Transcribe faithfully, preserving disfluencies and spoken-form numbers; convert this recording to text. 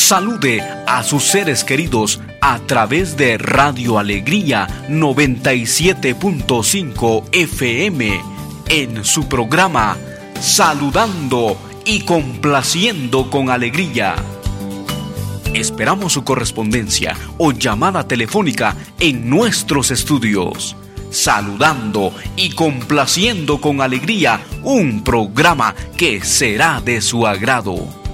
Salude a sus seres queridos a través de Radio Alegría noventa y siete punto cinco F M en su programa Saludando y Complaciendo con Alegría. Esperamos su correspondencia o llamada telefónica en nuestros estudios. Saludando y Complaciendo con Alegría, un programa que será de su agrado.